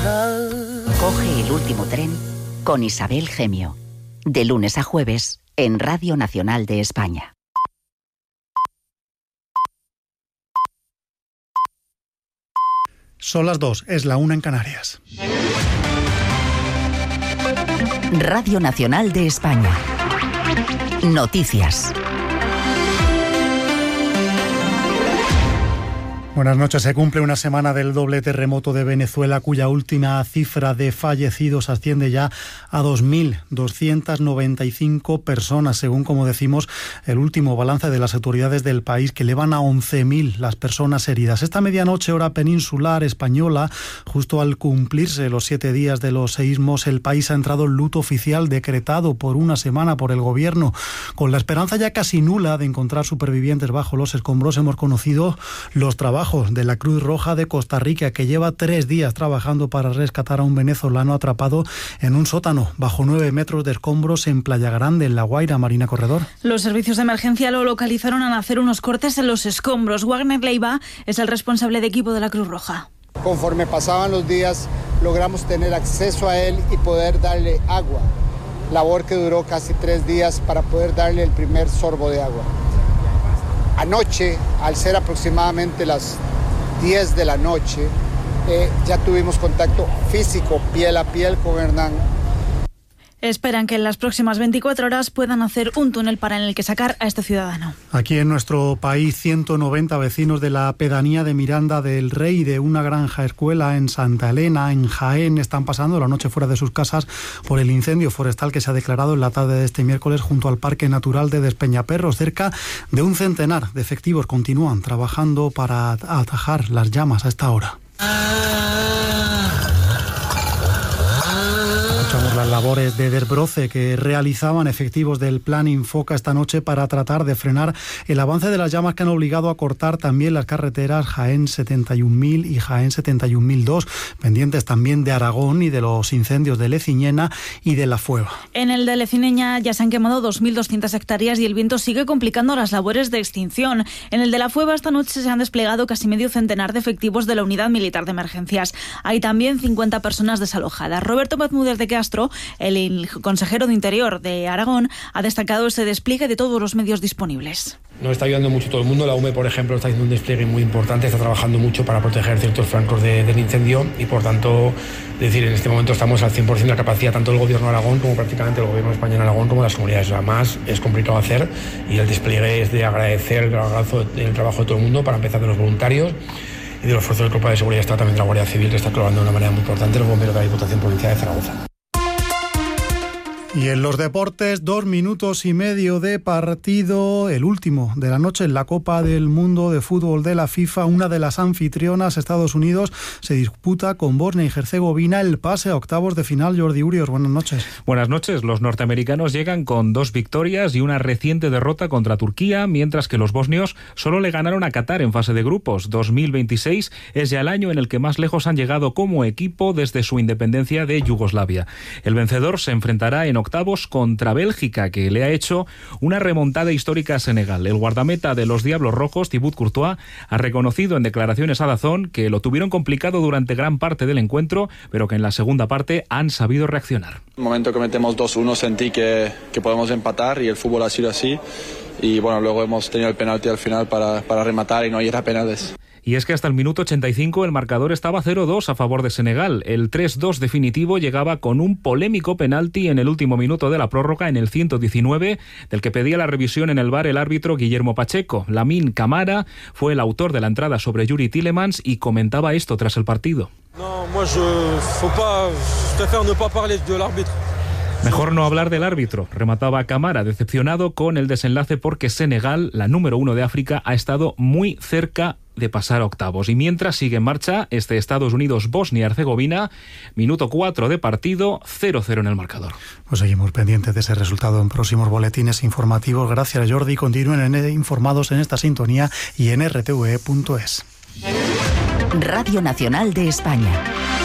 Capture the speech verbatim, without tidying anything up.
Coge el último tren con Isabel Gemio. De lunes a jueves en Radio Nacional de España. Son las dos, es la una en Canarias. Radio Nacional de España. Noticias. Buenas noches. Se cumple una semana del doble terremoto de Venezuela, cuya última cifra de fallecidos asciende ya a dos mil doscientas noventa y cinco personas, según, como decimos, el último balance de las autoridades del país, que elevan a once mil las personas heridas. Esta medianoche, hora peninsular española, justo al cumplirse los siete días de los seísmos, el país ha entrado en luto oficial decretado por una semana por el gobierno. Con la esperanza ya casi nula de encontrar supervivientes bajo los escombros, hemos conocido los trabajos de la Cruz Roja de Costa Rica, que lleva tres días trabajando para rescatar a un venezolano atrapado en un sótano bajo nueve metros de escombros en Playa Grande, en La Guaira. Marina Corredor. Los servicios de emergencia lo localizaron al hacer unos cortes en los escombros. Wagner Leiva es el responsable de equipo de la Cruz Roja. Conforme pasaban los días, logramos tener acceso a él y poder darle agua. Labor que duró casi tres días para poder darle el primer sorbo de agua. Anoche, al ser aproximadamente las diez de la noche, eh, ya tuvimos contacto físico, piel a piel con Hernán. Esperan que en las próximas veinticuatro horas puedan hacer un túnel para en el que sacar a este ciudadano. Aquí en nuestro país, ciento noventa vecinos de la pedanía de Miranda del Rey, de una granja escuela en Santa Elena, en Jaén, están pasando la noche fuera de sus casas por el incendio forestal que se ha declarado en la tarde de este miércoles junto al Parque Natural de Despeñaperros. Cerca de un centenar de efectivos continúan trabajando para atajar las llamas a esta hora. Las labores de desbroce que realizaban efectivos del Plan Infoca esta noche para tratar de frenar el avance de las llamas que han obligado a cortar también las carreteras Jaén setenta y un mil y Jaén setenta y un mil dos, pendientes también de Aragón y de los incendios de Leciñena y de La Fueva. En el de Leciñena ya se han quemado dos mil doscientas hectáreas y el viento sigue complicando las labores de extinción. En el de La Fueva esta noche se han desplegado casi medio centenar de efectivos de la Unidad Militar de Emergencias. Hay también cincuenta personas desalojadas. Roberto Bermúdez de Castro, el consejero de Interior de Aragón, ha destacado ese despliegue de todos los medios disponibles. Nos está ayudando mucho todo el mundo. La U M E, por ejemplo, está haciendo un despliegue muy importante, está trabajando mucho para proteger ciertos flancos de, del incendio y, por tanto, es decir, en este momento estamos al cien por ciento de la capacidad, tanto el Gobierno de Aragón como prácticamente el Gobierno de España en Aragón, como las comunidades. Además, es complicado hacer y el despliegue es de agradecer el, el trabajo de todo el mundo, para empezar de los voluntarios y de los esfuerzos del Cuerpo de Seguridad Estado, también de la Guardia Civil, que está colaborando de una manera muy importante, los bomberos de la Diputación Provincial de Zaragoza. Y en los deportes, dos minutos y medio de partido, el último de la noche en la Copa del Mundo de Fútbol de la FIFA. Una de las anfitrionas, Estados Unidos, se disputa con Bosnia y Herzegovina el pase a octavos de final. Jordi Urios, buenas noches. Buenas noches. Los norteamericanos llegan con dos victorias y una reciente derrota contra Turquía, mientras que los bosnios solo le ganaron a Qatar en fase de grupos. dos mil veintiséis es ya el año en el que más lejos han llegado como equipo desde su independencia de Yugoslavia. El vencedor se enfrentará en octavos contra Bélgica, que le ha hecho una remontada histórica a Senegal. El guardameta de los Diablos Rojos, Thibaut Courtois, ha reconocido en declaraciones a DAZN que lo tuvieron complicado durante gran parte del encuentro, pero que en la segunda parte han sabido reaccionar. En el momento que metemos dos uno sentí que, que podemos empatar y el fútbol ha sido así. Y bueno, luego hemos tenido el penalti al final para, para rematar y no ir a penales. Y es que hasta el minuto ochenta y cinco el marcador estaba cero dos a favor de Senegal. El tres dos definitivo llegaba con un polémico penalti en el último minuto de la prórroga, en el ciento diecinueve, del que pedía la revisión en el V A R el árbitro Guillermo Pacheco. Lamine Camara fue el autor de la entrada sobre Yuri Tielemans y comentaba esto tras el partido. No, moi je faut pas, je préfère ne pas parler de l'arbitre. Mejor no hablar del árbitro, remataba Camara, decepcionado con el desenlace porque Senegal, la número uno de África, ha estado muy cerca de pasar a octavos. Y mientras sigue en marcha este Estados Unidos-Bosnia-Herzegovina, minuto cuatro de partido, cero cero en el marcador. Pues seguimos pendientes de ese resultado en próximos boletines informativos. Gracias, Jordi. Continúen en, informados en esta sintonía y en r t v e punto es. Radio Nacional de España.